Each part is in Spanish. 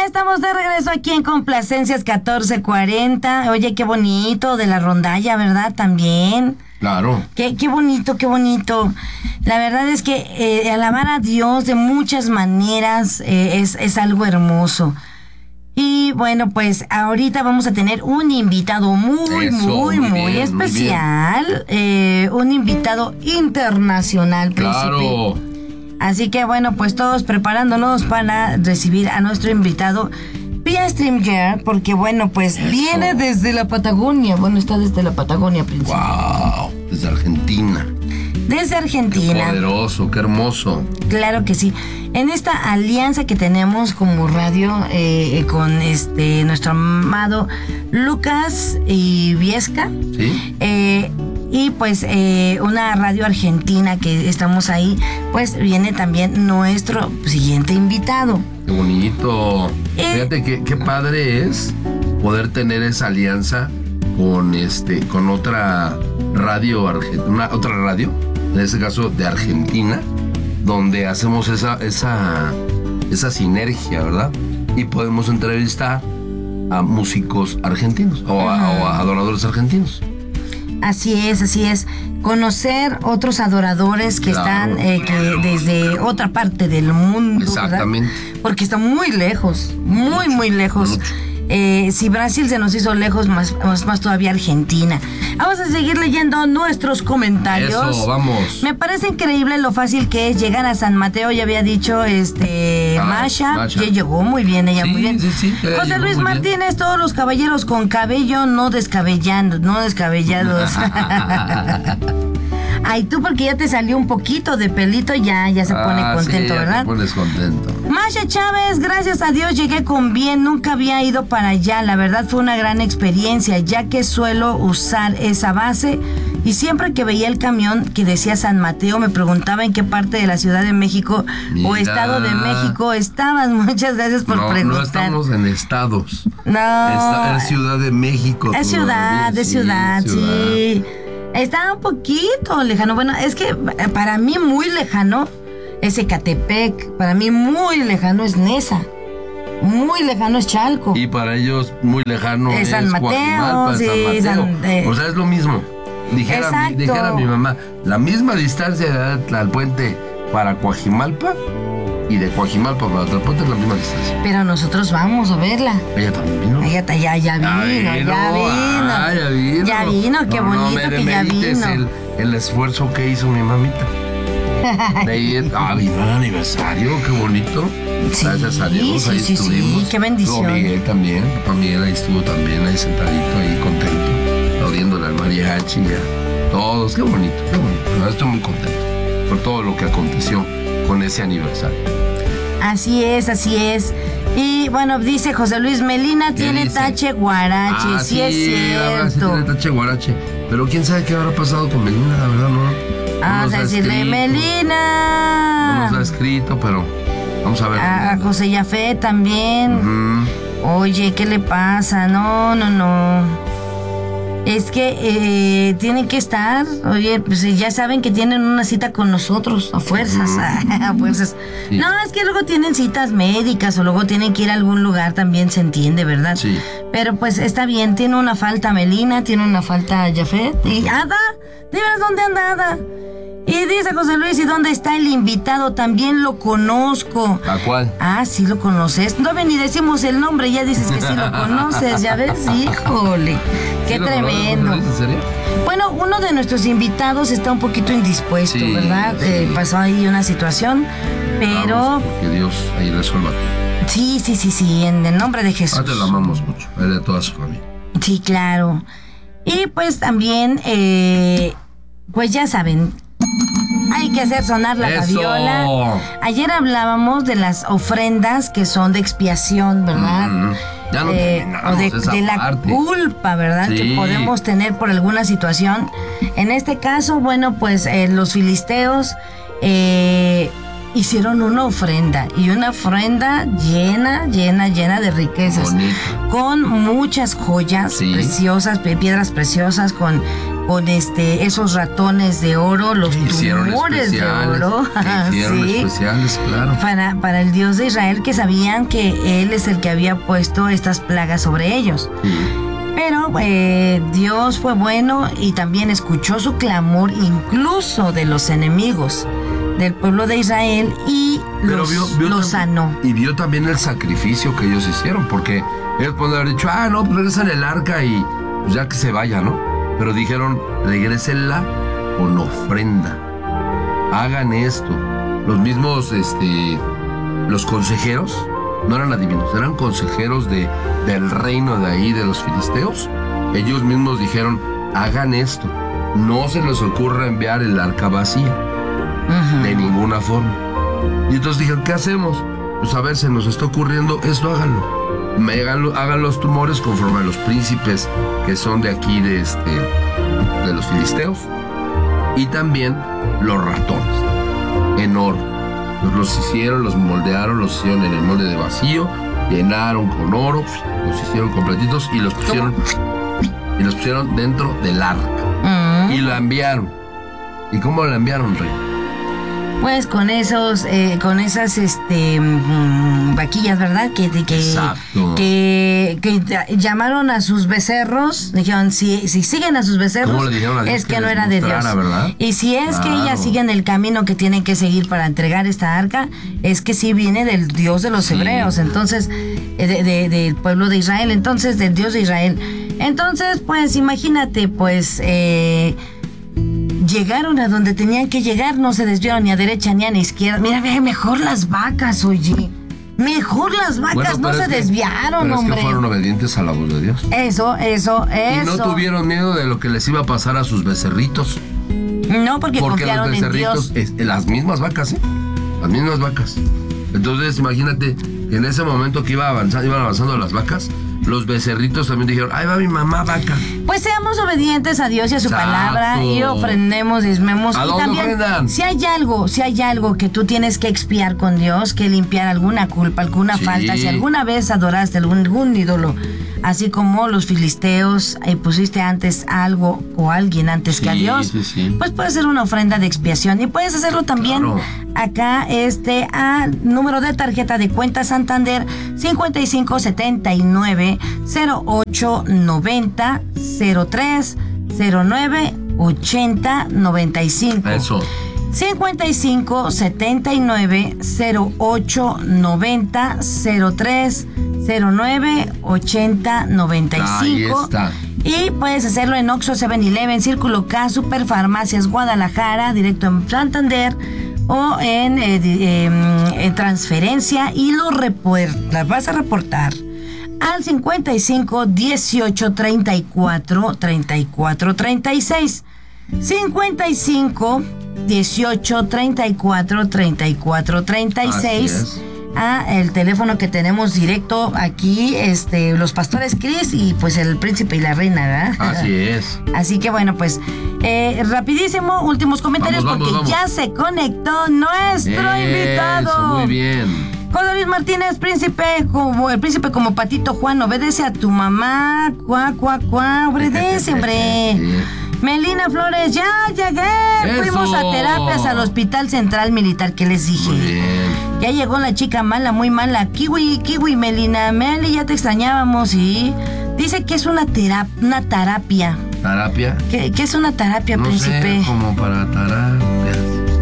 estamos de regreso aquí en Complacencias 1440. Oye, qué bonito, de la rondalla, ¿verdad? También. Claro. Qué bonito, qué bonito. La verdad es que alabar a Dios de muchas maneras es algo hermoso. Y bueno, pues ahorita vamos a tener un invitado muy especial. Un invitado internacional, Príncipe. Claro. Así que bueno, pues todos preparándonos para recibir a nuestro invitado vía StreamYard, porque bueno, pues viene desde la Patagonia. Bueno, está desde la Patagonia, Príncipe. Wow, desde Argentina. Desde Argentina. Qué poderoso, qué hermoso. Claro que sí. En esta alianza que tenemos como radio con nuestro amado Lucas y Viesca. Sí. Y pues una radio argentina que estamos ahí, pues viene también nuestro siguiente invitado. Qué bonito. Fíjate qué padre es poder tener esa alianza con otra radio, otra radio, en este caso de Argentina, donde hacemos esa sinergia, ¿verdad? Y podemos entrevistar a músicos argentinos o a adoradores argentinos. Así es. Conocer otros adoradores que están que desde otra parte del mundo. Exactamente. ¿Verdad? Porque está muy lejos, muy lejos. Si Brasil se nos hizo lejos, más todavía Argentina. Vamos a seguir leyendo nuestros comentarios. Eso, vamos. Me parece increíble lo fácil que es llegar a San Mateo. Ya había dicho Masha. Ya llegó muy bien, ella muy bien. Sí, José Luis Martínez, todos los caballeros con cabello no descabellados. Ay, tú porque ya te salió un poquito de pelito, ya se pone contento, sí, ¿verdad? Te pones contento. Masha Chávez, gracias a Dios llegué con bien, nunca había ido para allá, la verdad fue una gran experiencia, ya que suelo usar esa base y siempre que veía el camión que decía San Mateo me preguntaba en qué parte de la Ciudad de México o Estado de México estabas. Muchas gracias por preguntar. No estamos en estados. No. Es Ciudad de México. Es ciudad, sí. Está un poquito lejano. Bueno, es que para mí muy lejano es Ecatepec. Para mí muy lejano es Nesa. Muy lejano es Chalco. Y para ellos muy lejano es San Mateo. Coajimalpa, Sí, San Mateo. O sea, es lo mismo. Dijera mi mamá, la misma distancia al puente para Coajimalpa y de Coajimalpa para Tlalpuente es la misma distancia. Pero nosotros vamos a verla. Ella también vino. Ya vino, qué bonito que ya vino. El esfuerzo que hizo mi mamita. Vino al aniversario, qué bonito. Sí, gracias a Dios, ahí estuvimos. Sí, qué bendición. Luego Miguel también, papá Miguel ahí estuvo también, ahí sentadito, ahí contento, aplaudiéndole al mariachi, todos, qué bonito. Estoy muy contento por todo lo que aconteció con ese aniversario. Así es. Y bueno, dice José Luis, Melina tiene tache guarache. Sí, es cierto. Sí tiene tache guarache. Pero quién sabe qué habrá pasado con Melina, la verdad, no. Vamos a decirle, Melina. No nos ha escrito, pero vamos a ver. A José Yafé también. Oye, ¿qué le pasa? No. Es que tienen que estar, oye, pues ya saben que tienen una cita con nosotros, a fuerzas, a fuerzas. Sí. No, es que luego tienen citas médicas o luego tienen que ir a algún lugar, también se entiende, ¿verdad? Sí. Pero pues está bien, tiene una falta Melina, tiene una falta Jafet. ¿Y Ada? Dime dónde anda Ada. Y dice José Luis, ¿y dónde está el invitado? También lo conozco. ¿A cuál? Ah, sí lo conoces. No ven y decimos el nombre, ya dices que sí lo conoces, ¿ya ves? Híjole, qué ¿Sí tremendo. ¿En serio? Bueno, uno de nuestros invitados está un poquito indispuesto, sí, ¿verdad? Sí. Pasó ahí una situación, pero... Que Dios ahí resuelva. Sí, en el nombre de Jesús. Te lo amamos mucho, él de toda su familia. Sí, claro. Y pues también, pues ya saben... Hay que hacer sonar la gaviola. Ayer hablábamos de las ofrendas que son de expiación, ¿verdad? Ya no o de la culpa, ¿verdad? Sí. Que podemos tener por alguna situación. En este caso, bueno, pues los filisteos hicieron una ofrenda. Y una ofrenda llena de riquezas. Bonito. Con muchas joyas preciosas, piedras preciosas, con esos ratones de oro, los tumores de oro. Hicieron especiales, claro. Para el Dios de Israel, que sabían que Él es el que había puesto estas plagas sobre ellos. Sí. Pero Dios fue bueno y también escuchó su clamor, incluso de los enemigos del pueblo de Israel, y los sanó. Y vio también el sacrificio que ellos hicieron, porque ellos pueden haber dicho, no, pues regresan el arca y pues ya que se vaya, ¿no? Pero dijeron, regrésenla con ofrenda. Hagan esto. Los mismos, los consejeros, no eran adivinos, eran consejeros del reino de ahí, de los filisteos. Ellos mismos dijeron, hagan esto. No se les ocurra enviar el arca vacía. Uh-huh. De ninguna forma. Y entonces dijeron, ¿qué hacemos? Pues a ver, se nos está ocurriendo esto, háganlo. Hagan los tumores conforme a los príncipes que son de aquí, de los filisteos. Y también los ratones en oro. Los hicieron, los moldearon, los hicieron en el molde de vacío, llenaron con oro, los hicieron completitos y los pusieron dentro del arca. Uh-huh. Y la enviaron. ¿Y cómo la enviaron, Rey? Pues con esas vaquillas, ¿verdad? Que llamaron a sus becerros, dijeron, si siguen a sus becerros, es que no era de Dios. ¿Verdad? Y si es que ellas siguen el camino que tienen que seguir para entregar esta arca, es que sí viene del Dios de los hebreos, entonces, del pueblo de Israel, entonces, del Dios de Israel. Entonces, pues, imagínate, pues, llegaron a donde tenían que llegar, no se desviaron ni a derecha ni a izquierda. Mira, mejor las vacas, oye. Mejor las vacas, no se desviaron, hombre. Es que fueron obedientes a la voz de Dios. Eso. Y no tuvieron miedo de lo que les iba a pasar a sus becerritos. No, porque confiaron en Dios. Las mismas vacas, ¿eh? Las mismas vacas. Entonces, imagínate que en ese momento que iban avanzando las vacas, los becerritos también dijeron, ahí va mi mamá vaca. Pues seamos obedientes a Dios y a su palabra y ofrendemos, diezmemos. ¿A dónde ofrendan? Si hay algo que tú tienes que expiar con Dios, que limpiar alguna culpa, alguna falta, si alguna vez adoraste algún ídolo, así como los filisteos, pusiste antes algo o alguien antes que a Dios, pues puedes hacer una ofrenda de expiación y puedes hacerlo también acá, a número de tarjeta de cuenta Santander 5579 08 90 03 09 80 95. Eso. 55 79 08 90 03 09 80 95. Ahí está. Y puedes hacerlo en Oxxo, 7-Eleven, Círculo K, Superfarmacias Guadalajara, directo en Santander, o en transferencia, y las vas a reportar al 55 18 34 34 36. 55 18 34 34 36. El teléfono que tenemos directo aquí, los pastores Cris y pues el príncipe y la reina, ¿verdad? Así es. Así que bueno, pues rapidísimo, últimos comentarios, vamos. Ya se conectó nuestro invitado. Muy bien. José Luis Martínez, el príncipe como Patito Juan, obedece a tu mamá, obedece, hombre. Sí. Melina Flores, ya llegué. Eso. Fuimos a terapias al Hospital Central Militar, que les dije. Muy bien. Ya llegó la chica mala, muy mala. Kiwi, Melina. Meli, ya te extrañábamos, y dice que es una terapia. ¿Terapia? ¿Qué es una terapia, no príncipe? Sé, como para terapias.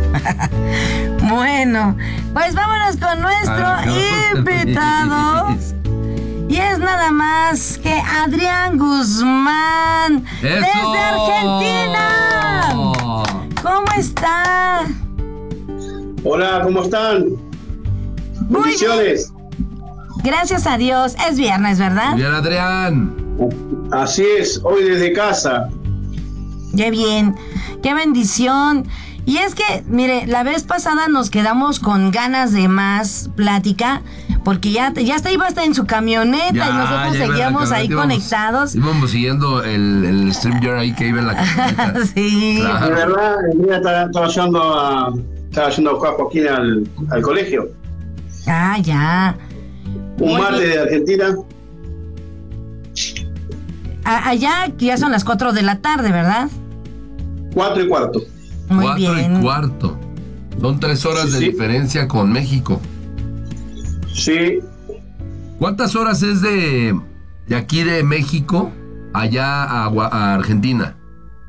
Bueno, pues vámonos con nuestro invitado. Y es nada más que Adrián Guzmán. ¡Eso! Desde Argentina. ¿Cómo está? Hola, ¿cómo están? Bendiciones. Gracias a Dios. Es viernes, ¿verdad? Bien, Adrián. Así es, hoy desde casa. Qué bien, qué bendición. Y es que, mire, la vez pasada nos quedamos con ganas de más plática, porque ya iba hasta en su camioneta y nosotros seguíamos ahí conectados. Íbamos siguiendo el StreamYard ahí que iba en la camioneta. Sí. Claro. De verdad, el día estaba yendo a Joaquín al colegio. Ah, ya. Un martes de Argentina. Allá ya son las 4 de la tarde, ¿verdad? 4:15. Muy 4:15. Son 3 horas de diferencia con México. Sí. ¿Cuántas horas es de aquí de México allá a Argentina?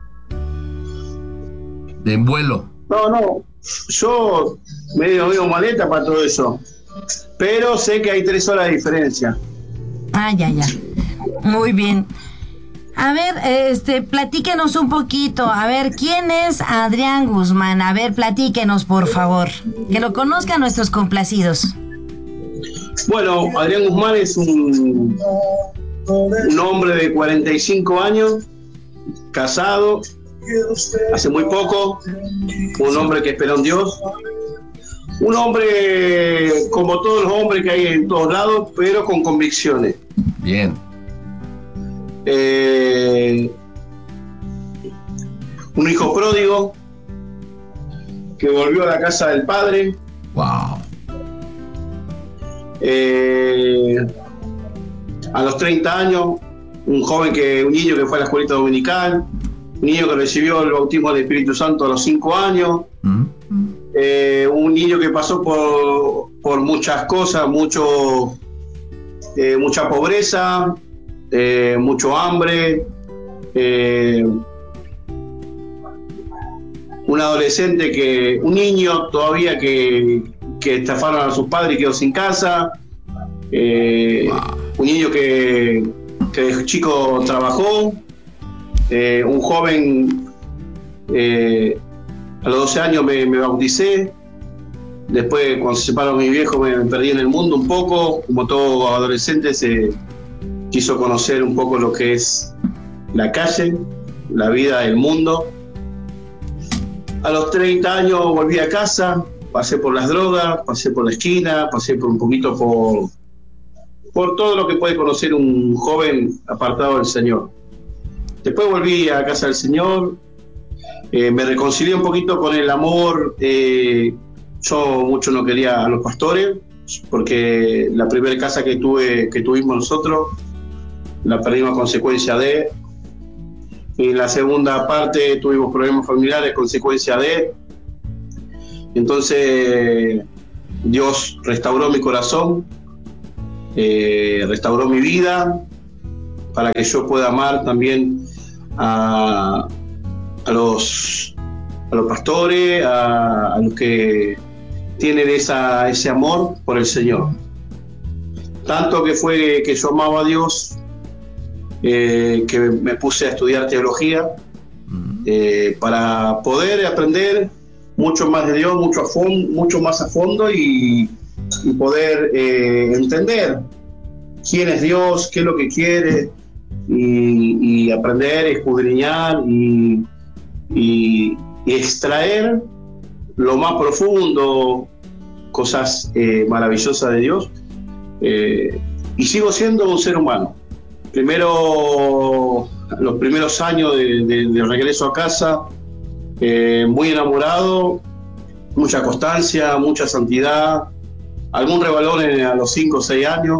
De en vuelo. No. Yo medio maleta para todo eso. Pero sé que hay 3 horas de diferencia. Ya. Muy bien. A ver, platíquenos un poquito. A ver, ¿quién es Adrián Guzmán? A ver, platíquenos, por favor. Que lo conozcan nuestros complacidos. Bueno, Adrián Guzmán es un hombre de 45 años, casado, hace muy poco, un hombre que espera en Dios. Un hombre como todos los hombres que hay en todos lados, pero con convicciones. Bien. Un hijo pródigo que volvió a la casa del padre. Wow. A los 30 años, un niño que fue a la escuelita dominical, un niño que recibió el bautismo del Espíritu Santo a los 5 años, un niño que pasó por muchas cosas, mucha pobreza, mucho hambre, un niño todavía que estafaron a sus padres y quedó sin casa, un niño que de chico trabajó, un joven, a los 12 años me bauticé. Después, cuando se separaron mi viejo, me perdí en el mundo un poco. Como todo adolescente, se quiso conocer un poco lo que es la calle, la vida, el mundo. A los 30 años volví a casa, pasé por las drogas, pasé por la esquina, pasé por un poquito por todo lo que puede conocer un joven apartado del Señor. Después volví a casa del Señor, me reconcilié un poquito con el amor. Yo mucho no quería a los pastores, porque la primera casa que tuvimos nosotros, la perdimos a consecuencia de. Y en la segunda parte tuvimos problemas familiares a consecuencia de. Entonces Dios restauró mi corazón, restauró mi vida, para que yo pueda amar también a los pastores, a los que tienen ese amor por el Señor. Tanto que fue que yo amaba a Dios, que me puse a estudiar teología, para poder aprender mucho más de Dios, mucho más a fondo, y poder entender quién es Dios, qué es lo que quiere, y aprender, escudriñar y extraer lo más profundo, cosas maravillosas de Dios. Y sigo siendo un ser humano. Los primeros años de regreso a casa, muy enamorado, mucha constancia, mucha santidad, algún rebalón a los 5 o 6 años.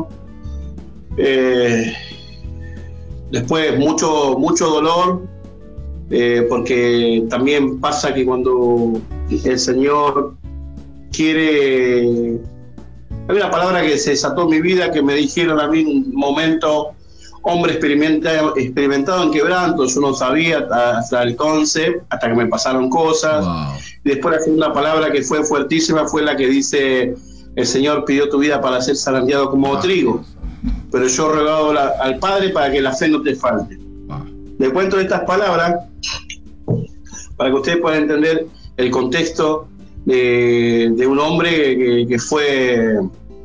Después mucho dolor, porque también pasa que cuando el Señor quiere... Hay una palabra que se desató en mi vida, que me dijeron a mí en un momento: hombre experimentado en quebranto. Yo no sabía hasta el concept, hasta que me pasaron cosas. Wow. Y después la segunda palabra, que fue fuertísima, fue la que dice: el Señor pidió tu vida para ser zarandeado como trigo, pero yo he rogado al Padre para que la fe no te falte. Le cuento estas palabras para que ustedes puedan entender el contexto de un hombre que fue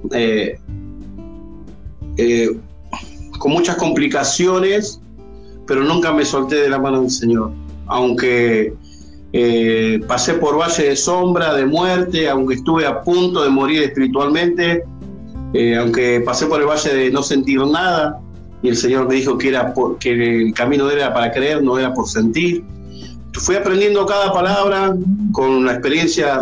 con muchas complicaciones, pero nunca me solté de la mano del Señor. Aunque pasé por valle de sombra, de muerte, aunque estuve a punto de morir espiritualmente, aunque pasé por el valle de no sentir nada, y el Señor me dijo que el camino era para creer, no era por sentir. Fui aprendiendo cada palabra con la experiencia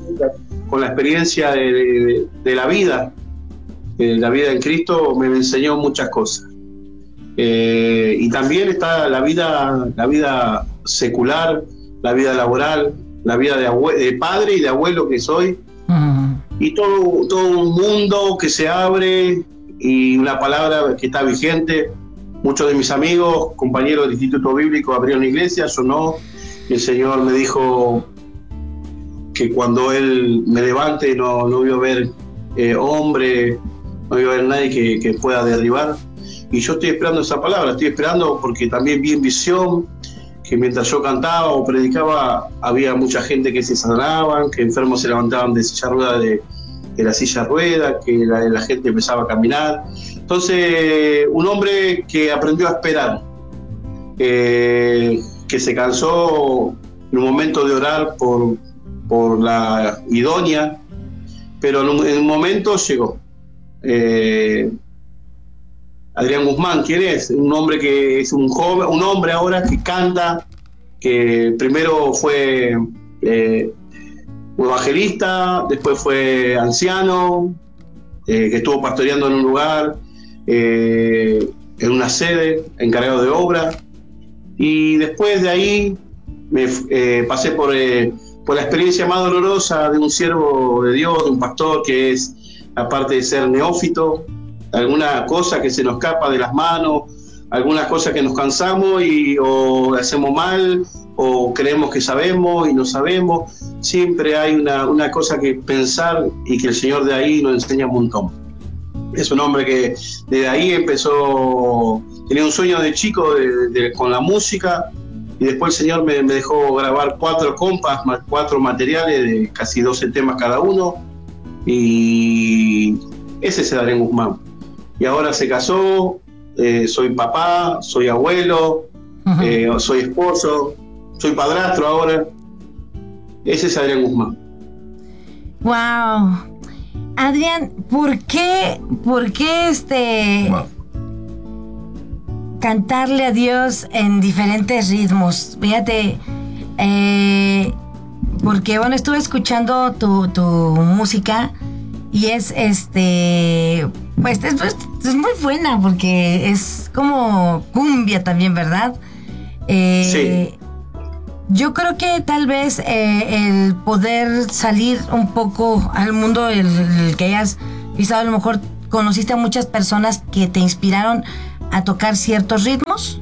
de la vida. La vida en Cristo me enseñó muchas cosas. Y también está la vida secular, la vida laboral, la vida de padre y de abuelo que soy, y todo un mundo que se abre y una palabra que está vigente. Muchos de mis amigos, compañeros del Instituto Bíblico abrieron iglesias, yo no. El Señor me dijo que cuando Él me levante no voy a ver hombre, no voy a ver nadie que pueda derribar. Y yo estoy esperando esa palabra, estoy esperando porque también vi en visión que mientras yo cantaba o predicaba había mucha gente que se sanaban, que enfermos se levantaban de silla rueda de la silla rueda, que la gente empezaba a caminar. Entonces, un hombre que aprendió a esperar, que se cansó en un momento de orar por la idónea, pero en un momento llegó. Adrián Guzmán, ¿quién es? Un hombre que es un joven, un hombre ahora que canta, que primero fue evangelista, después fue anciano, que estuvo pastoreando en un lugar, en una sede, encargado de obra, y después de ahí me pasé por la experiencia más dolorosa de un siervo de Dios, de un pastor, que es, aparte de ser neófito, alguna cosa que se nos escapa de las manos, algunas cosas que nos cansamos o hacemos mal, o creemos que sabemos y no sabemos. Siempre hay una cosa que pensar, y que el Señor de ahí nos enseña un montón. Es un hombre que desde ahí empezó, tenía un sueño de chico con la música, y después el Señor me dejó grabar 4 compas, más 4 materiales de casi 12 temas cada uno, y ese es Adrián Guzmán. Y ahora se casó, soy papá, soy abuelo, soy esposo, soy padrastro ahora. Ese es Adrián Guzmán. Wow. Adrián, ¿por qué cantarle a Dios en diferentes ritmos? Fíjate, porque bueno, estuve escuchando tu música y es pues es muy buena, porque es como cumbia también, ¿verdad? Sí. Yo creo que tal vez el poder salir un poco al mundo, el que hayas pisado, a lo mejor conociste a muchas personas que te inspiraron a tocar ciertos ritmos.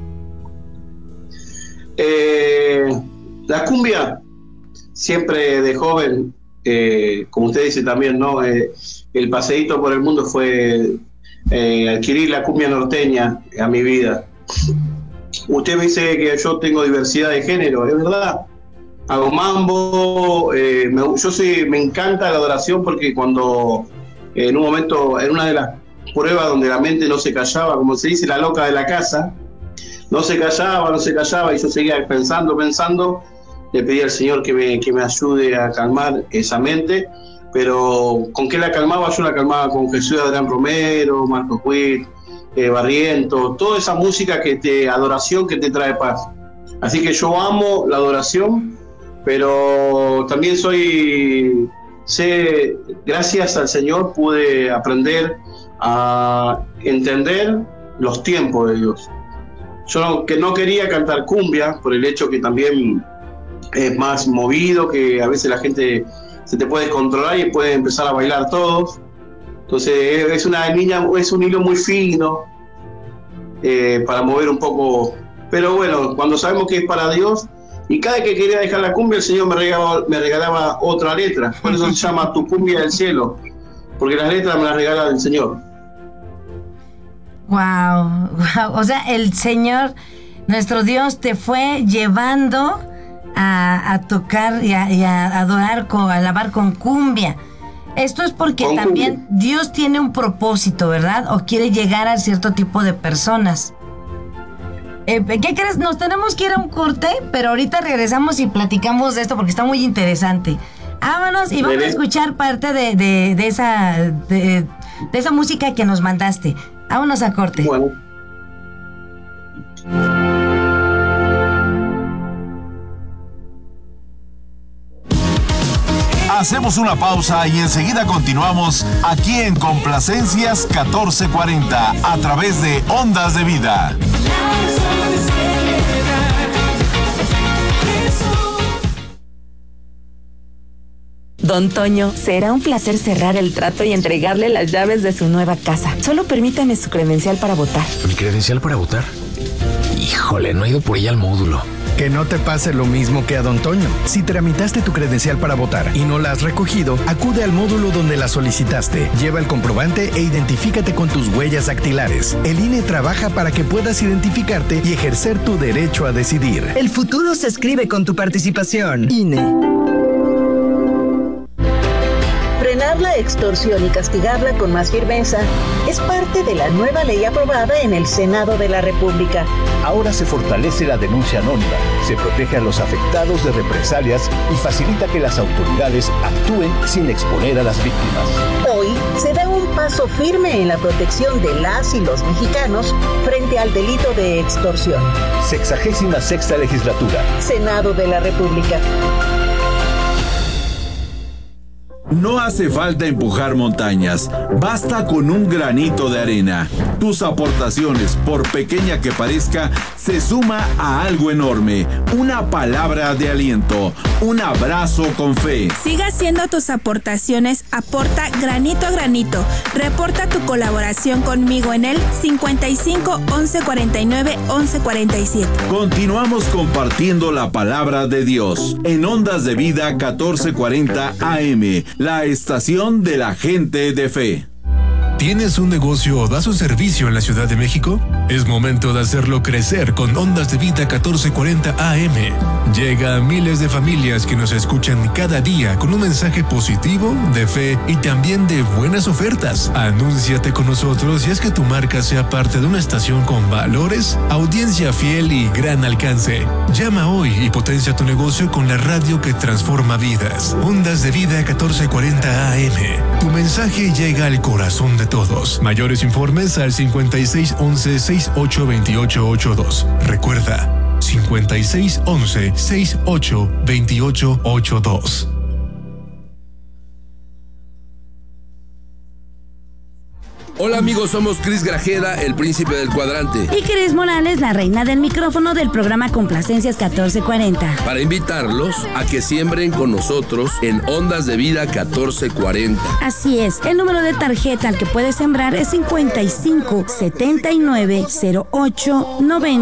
La cumbia, siempre de joven, como usted dice también, ¿no? El paseíto por el mundo fue adquirir la cumbia norteña a mi vida. Usted me dice que yo tengo diversidad de género, es verdad. Hago mambo, me encanta la adoración, porque cuando en un momento, en una de las pruebas donde la mente no se callaba, como se dice, la loca de la casa, no se callaba, y yo seguía pensando, le pedí al Señor que me ayude a calmar esa mente, pero ¿con qué la calmaba? Yo la calmaba con Jesús de Adrián Romero, Marcos Witt, Barrientos, toda esa música adoración que te trae paz. Así que yo amo la adoración, pero también gracias al Señor pude aprender a entender los tiempos de Dios. Yo no quería cantar cumbia por el hecho que también es más movido, que a veces la gente se te puede descontrolar y puede empezar a bailar todos. Entonces es un hilo muy fino para mover un poco. Pero bueno, cuando sabemos que es para Dios, y cada vez que quería dejar la cumbia, el Señor me regalaba otra letra. Por eso se llama Tu Cumbia del Cielo, porque las letras me las regala el Señor. Wow. O sea, el Señor, nuestro Dios, te fue llevando a tocar y a adorar, a alabar con cumbia. Esto es porque también Dios tiene un propósito, ¿verdad? O quiere llegar a cierto tipo de personas. ¿Qué crees? Nos tenemos que ir a un corte, pero ahorita regresamos y platicamos de esto porque está muy interesante. Vámonos y vamos a escuchar parte de esa música que nos mandaste. Vámonos a corte. Bueno. Hacemos una pausa y enseguida continuamos aquí en Complacencias 1440 a través de Ondas de Vida. Don Toño, será un placer cerrar el trato y entregarle las llaves de su nueva casa. Solo permítame su credencial para votar. ¿Mi credencial para votar? Híjole, no he ido por ella al módulo. Que no te pase lo mismo que a Don Toño. Si tramitaste tu credencial para votar y no la has recogido, acude al módulo donde la solicitaste. Lleva el comprobante e identifícate con tus huellas dactilares. El INE trabaja para que puedas identificarte y ejercer tu derecho a decidir. El futuro se escribe con tu participación. INE. Frenar la extorsión y castigarla con más firmeza es parte de la nueva ley aprobada en el Senado de la República. Ahora se fortalece la denuncia anónima, se protege a los afectados de represalias y facilita que las autoridades actúen sin exponer a las víctimas. Hoy se da un paso firme en la protección de las y los mexicanos frente al delito de extorsión. 66ª Legislatura. Senado de la República. No hace falta empujar montañas, basta con un granito de arena. Tus aportaciones, por pequeña que parezca, se suma a algo enorme. Una palabra de aliento, un abrazo con fe. Siga haciendo tus aportaciones, aporta granito a granito. Reporta tu colaboración conmigo en el 55 11 49 11 47. Continuamos compartiendo la palabra de Dios en Ondas de Vida 1440 AM. La estación de la gente de fe. ¿Tienes un negocio o das un servicio en la Ciudad de México? Es momento de hacerlo crecer con Ondas de Vida 1440 AM. Llega a miles de familias que nos escuchan cada día con un mensaje positivo, de fe y también de buenas ofertas. Anúnciate con nosotros y haz que tu marca sea parte de una estación con valores, audiencia fiel y gran alcance. Llama hoy y potencia tu negocio con la radio que transforma vidas. Ondas de Vida 1440 AM. Tu mensaje llega al corazón de todos. Mayores informes al 5611-682882. Recuerda, 5611-682882. Hola amigos, somos Cris Grajeda, el príncipe del cuadrante. Y Cris Morales, la reina del micrófono del programa Complacencias 1440. Para invitarlos a que siembren con nosotros en Ondas de Vida 1440. Así es, el número de tarjeta al que puedes sembrar es 55 79 08 90.